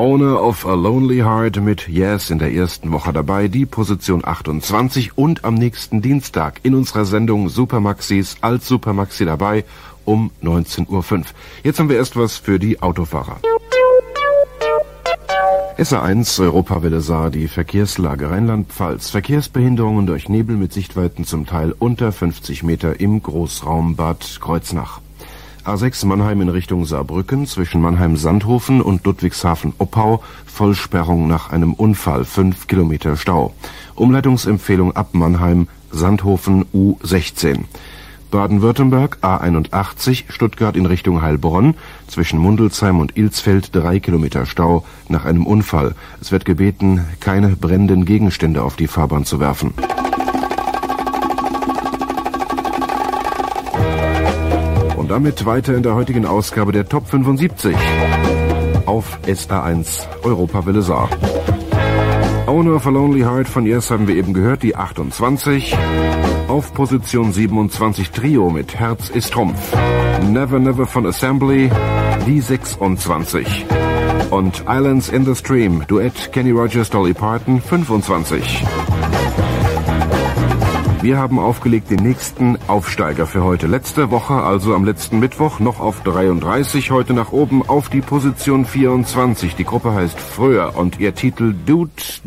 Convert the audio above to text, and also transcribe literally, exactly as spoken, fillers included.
Owner of a Lonely Heart mit Yes in der ersten Woche dabei, die Position achtundzwanzig und am nächsten Dienstag in unserer Sendung Supermaxis als Supermaxi dabei um neunzehn Uhr fünf. Jetzt haben wir erst was für die Autofahrer. S A eins Europawelle Saar, die Verkehrslage Rheinland-Pfalz. Verkehrsbehinderungen durch Nebel mit Sichtweiten zum Teil unter fünfzig Meter im Großraum Bad Kreuznach. A sechs Mannheim in Richtung Saarbrücken zwischen Mannheim-Sandhofen und Ludwigshafen-Oppau. Vollsperrung nach einem Unfall, fünf Kilometer Stau. Umleitungsempfehlung ab Mannheim, Sandhofen U sechzehn. Baden-Württemberg A einundachtzig, Stuttgart in Richtung Heilbronn, zwischen Mundelsheim und Ilsfeld drei Kilometer Stau nach einem Unfall. Es wird gebeten, keine brennenden Gegenstände auf die Fahrbahn zu werfen. Und damit weiter in der heutigen Ausgabe der Top fünfundsiebzig auf S A eins Europawelle Saar. Owner of a Lonely Heart von Yes haben wir eben gehört, die achtundzwanzig. Auf Position siebenundzwanzig Trio mit Herz ist Trumpf. Never Never von Assembly, die sechsundzwanzig. Und Islands in the Stream, Duett Kenny Rogers, Dolly Parton, fünfundzwanzig. Wir haben aufgelegt den nächsten Aufsteiger für heute. Letzte Woche, also am letzten Mittwoch, noch auf dreiunddreißig, heute nach oben auf die Position vierundzwanzig. Die Gruppe heißt Fröhr und ihr Titel Dude